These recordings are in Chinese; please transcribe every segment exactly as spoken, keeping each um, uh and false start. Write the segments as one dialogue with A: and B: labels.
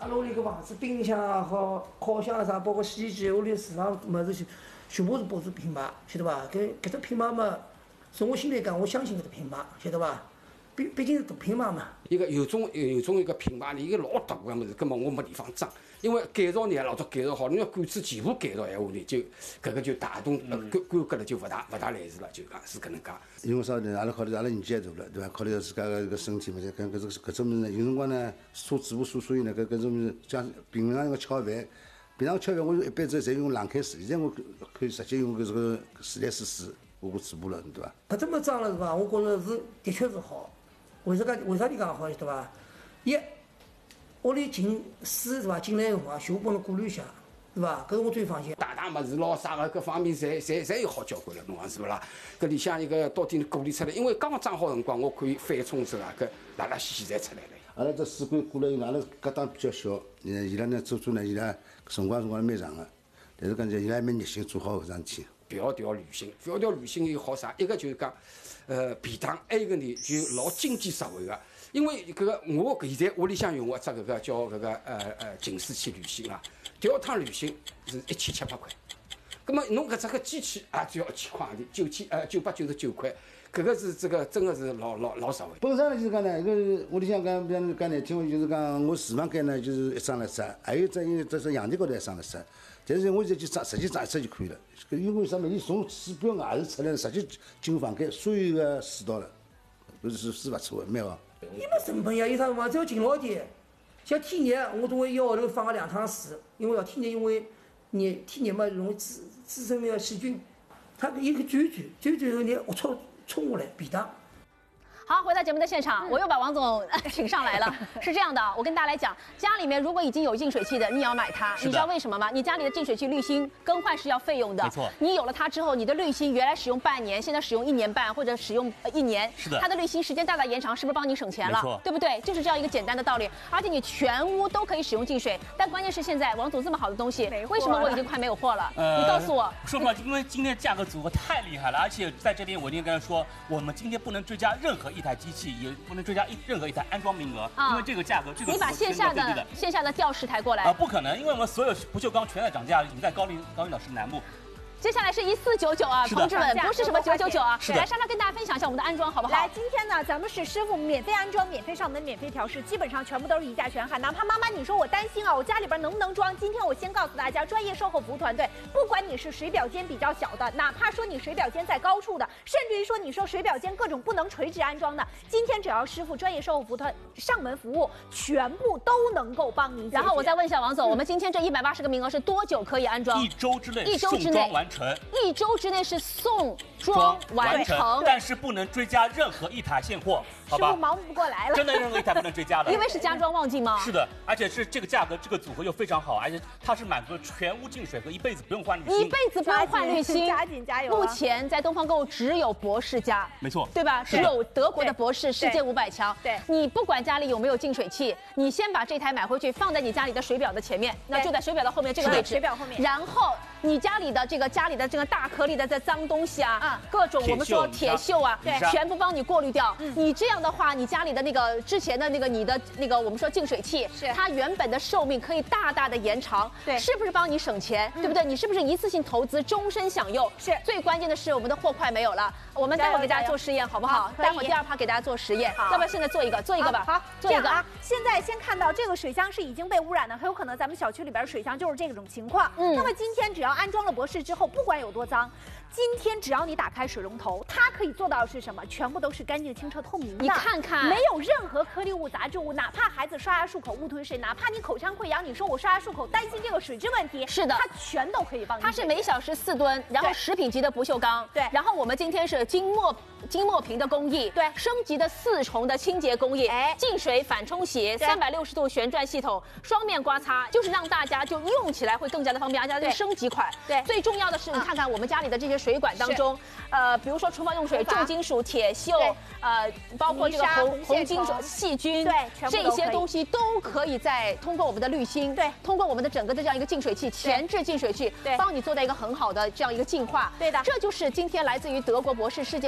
A: 阿拉屋里个房子，冰箱也好，烤箱啥，包括洗衣机，屋里厨房物事全全部是保持品牌，晓得伐？搿搿只品牌嘛，从我心里讲，我相信搿只品牌，晓得伐？毕毕竟是大品牌嘛。
B: 一个有种有种一个品牌，一个老大个物事，根本我没地方装。因为改造呢，老早改造好，你要管子全部改造闲话呢，就搿个就带动呃规规格了，就勿大勿大来事了，就讲是搿能介。
C: 因为啥呢？阿拉考虑阿拉年纪也大了，对伐？考虑到自家个搿个身体嘛，再跟搿种搿种物事呢，有辰光呢，车子不所所以呢，搿搿种物事像平常个吃好饭，平常吃饭我一般子侪用冷开水，现在我可以直接用搿个自来水水我过嘴巴了，对伐？
A: 搿只么装了是伐？我觉着是的确是好。为啥个？为啥你讲好？晓得伐？一屋里进水是伐？进来个辰光全部帮侬过滤一下，是伐？搿是我最放心。
B: 大大物事咯啥个各方面，侪侪侪有好交关了，侬讲是勿啦？搿里向一个到底过滤出来，因为刚刚装好辰光，我可以翻冲之啊，搿拉拉稀稀侪出来了。
C: 阿拉只水管过来以后，阿拉隔档比较小，呃，伊拉呢做做呢，伊拉辰光辰光蛮长个，但是讲伊拉还蛮热心做好搿桩事体。迢
B: 迢旅行，迢迢旅行有好啥？一个就是讲，呃，便当；还有一个呢，就老经济实惠个。因为搿个我现在屋里向用个只搿个叫搿个呃呃净水器旅行啊，调趟旅行是一千七百块。葛么侬搿只个机器啊，只要一千块钿，九千呃九百九十九块，搿个是这个真个是老老老实惠。本身呢就是讲呢，搿屋里向讲，比方讲难听话，就是讲我厨房间呢就是一张垃圾，还有只一只是阳台高头一张垃圾。但是我现在就装，直接装一只就可以了。因为啥么？你从水表外头出来，直接进房间，所有个水道了，搿是水勿错的，蛮好。
A: 你没成本呀，有啥辰光只要勤劳点。像天热，我总会一个号头放个两趟水，因为要天热，因为热天热嘛容易滋滋生那个细菌，它有个转转转转后你龌龊冲下来便当。
D: 好，回到节目的现场，我又把王总请上来了。是这样的，我跟大家来讲，家里面如果已经有净水器的，你也要买它。你知道为什么吗？你家里的净水器滤芯更换是要费用的。
E: 没错。
D: 你有了它之后，你的滤芯原来使用半年，现在使用一年半或者使用一年，
E: 是的。
D: 它的滤芯时间大大延长，是不是帮你省钱了？
E: 没错。
D: 对不对？就是这样一个简单的道理。而且你全屋都可以使用净水，但关键是现在王总这么好的东西，为什么我已经快没有货了？呃、你告诉我。
E: 说实话，因为今天价格组合太厉害了，而且在这边我一定跟他说，我们今天不能追加任何一台机器，也不能追加一任何一台安装名额，啊、因为这个价格，这个
D: 你把线下的线下的吊饰抬过来
E: 啊、呃，不可能，因为我们所有不锈钢全在涨价，已经在高领高领导市南部。
D: 接下来是一四九九啊，同志们，不是什么九九九啊。来，莎莎跟大家分享一下我们的安装好不好？
F: 来，今天呢，咱们是师傅免费安装、免费上门、免费调试，基本上全部都是一价全喊。哪怕妈妈你说我担心啊，我家里边能不能装？今天我先告诉大家，专业售后服务团队，不管你是水表间比较小的，哪怕说你水表间在高处的，甚至于说你说水表间各种不能垂直安装的，今天只要师傅专业售后服务团上门服务，全部都能够帮您。
D: 然后我再问一下王总，嗯、我们今天这一百八十个名额是多久可以安装？
E: 一周之内，
D: 一周之内
E: 完成。
D: 一周。之内是送装完成，
E: 但是不能追加任何一台现货，好吧？
F: 师傅忙不过来了，
E: 真的任何一台不能追加的，
D: 因为是家装旺季吗？
E: 是的，而且是这个价格，这个组合又非常好，而且它是满足了全屋净水和一辈子不用换滤芯，
D: 一辈子不用换滤芯，
F: 加紧加油！
D: 目前在东方购物只有博士家，
E: 没错，
D: 对吧？只有德国的博士，世界五百强。
F: 对，
D: 你不管家里有没有净水器，你先把这台买回去，放在你家里的水表的前面，那就在水表的后面这个位置，
F: 水表后面，
D: 然后。你家里的这个家里的这个大颗粒的这脏东西啊，啊，各种我们说铁锈啊，
F: 对，
D: 全部帮你过滤掉。嗯，你这样的话，你家里的那个之前的那个你的那个我们说净水器，
F: 是
D: 它原本的寿命可以大大的延长，
F: 对，
D: 是不是帮你省钱？对不对？你是不是一次性投资，终身享用？
F: 是。
D: 最关键的是我们的货快没有了，我们待会儿给大家做实验好不好？待会儿第二趴给大家做实验，要不要现在做一个？做一个吧。
F: 好，
D: 做一个
F: 啊。现在先看到这个水箱是已经被污染的，很有可能咱们小区里边的水箱就是这种情况。嗯。那么今天只要安装了博士之后，不管有多脏，今天只要你打开水龙头，它可以做到的是什么？全部都是干净、清澈、透明的。
D: 你看看，
F: 没有任何颗粒物、杂质物，哪怕孩子刷牙漱口误吞水，哪怕你口腔溃疡，你说我刷牙漱口担心这个水质问题，
D: 是的，
F: 它全都可以帮你。
D: 它是每小时四吨，然后食品级的不锈钢，
F: 对，
D: 然后我们今天是金墨金墨瓶的工艺，
F: 对，
D: 升级的四重的清洁工艺，哎，净水反冲洗，三百六十度旋转系统，双面刮擦，就是让大家就用起来会更加的方便，而且它是升级款。
F: 对，
D: 最重要的是，你看看我们家里的这些水管当中，呃，比如说厨房用水，重金属、铁锈，呃，包括这个红红金属、细菌，
F: 对，
D: 这些东西都可以在通过我们的滤芯，
F: 对，
D: 通过我们的整个的这样一个净水器，前置净水器，
F: 对，
D: 帮你做到一个很好的这样一个净化。
F: 对的，
D: 这就是今天来自于德国博士世界五百强给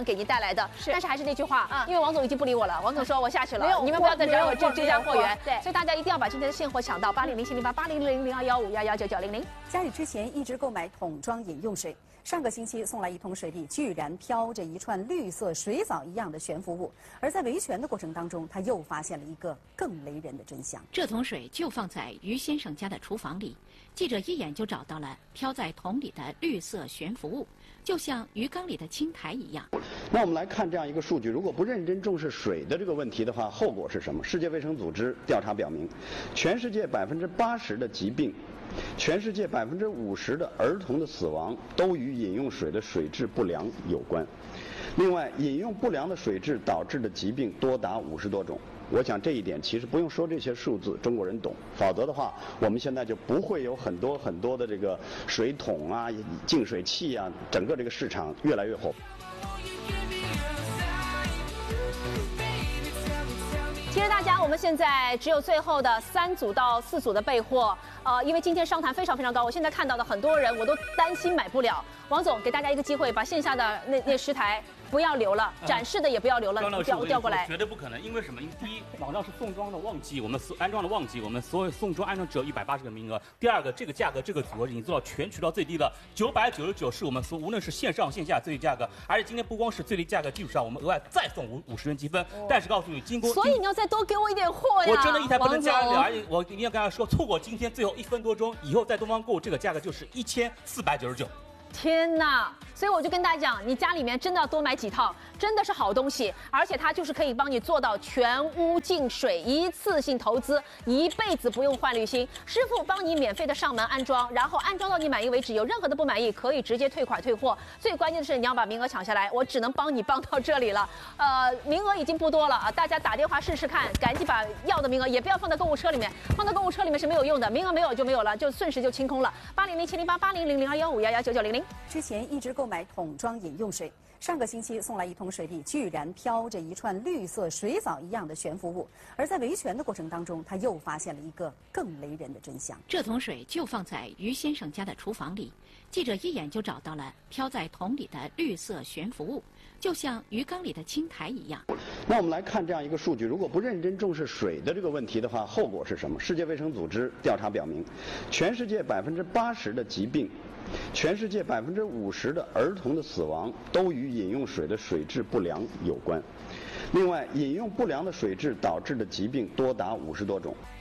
D: 给您带来的。
F: 是，
D: 但是还是那句话，
F: 啊，
D: 因为王总已经不理我了，王总说我下去了，
F: 没有，
D: 你们不要再找我这这家货源。
F: 对，
D: 所以大家一定要把今天的现货抢到八零零七零八八零零零二幺五幺幺九九零零。
G: 家里之前一直购买桶装饮用水，上个星期送来一桶水里居然飘着一串绿色水藻一样的悬浮物，而在维权的过程当中，他又发现了一个更雷人的真相。
H: 这桶水就放在于先生家的厨房里，记者一眼就找到了飘在桶里的绿色悬浮物，就像鱼缸里的青苔一样。
I: 那我们来看这样一个数据，如果不认真重视水的这个问题的话，后果是什么？世界卫生组织调查表明，全世界百分之八十的疾病，全世界百分之五十的儿童的死亡都与饮用水的水质不良有关。另外，饮用不良的水质导致的疾病多达五十多种。我想这一点其实不用说这些数字，中国人懂。否则的话，我们现在就不会有很多很多的这个水桶啊、净水器啊，整个这个市场越来越火。
D: 其实大家，我们现在只有最后的三组到四组的备货，呃，因为今天商谈非常非常高，我现在看到的很多人我都担心买不了。王总，给大家一个机会，把线下的那那十台不要留了，展示的也不要留了，调调过来。
E: 绝对不可能，因为什么？因为第一，网上是送装的旺季，我们所安装的旺季，我们所有送装安装只有一百八十个名额。第二个，这个价格这个组合已经做到全渠道最低的九百九十九，是我们所无论是线上线下最低价格，而且今天不光是最低价格基础上，我们额外再送五五十元积分。哦、但是告诉你，经过
D: 所以你要再多给我一点货呀！
E: 我真的一台不能加了，而且我一定要跟大家说，错过今天最后一分多钟，以后在东方购物这个价格就是一千四百九十九。
D: 天哪！所以我就跟大家讲，你家里面真的要多买几套，真的是好东西，而且它就是可以帮你做到全屋净水，一次性投资，一辈子不用换滤芯，师傅帮你免费的上门安装，然后安装到你满意为止，有任何的不满意可以直接退款退货。最关键的是你要把名额抢下来，我只能帮你帮到这里了。呃，名额已经不多了啊，大家打电话试试看，赶紧把要的名额也不要放在购物车里面，放在购物车里面是没有用的，名额没有就没有了，就瞬时就清空了。八零零七零八八零零零二幺五幺幺九九零零。
G: 之前一直购买桶装饮用水，上个星期送来一桶水里居然飘着一串绿色水藻一样的悬浮物，而在维权的过程当中，他又发现了一个更雷人的真相。
H: 这桶水就放在于先生家的厨房里，记者一眼就找到了飘在桶里的绿色悬浮物，就像鱼缸里的青苔一样。
I: 那我们来看这样一个数据，如果不认真重视水的这个问题的话，后果是什么？世界卫生组织调查表明，全世界百分之八十的疾病，全世界百分之五十的儿童的死亡都与饮用水的水质不良有关。另外，饮用不良的水质导致的疾病多达五十多种。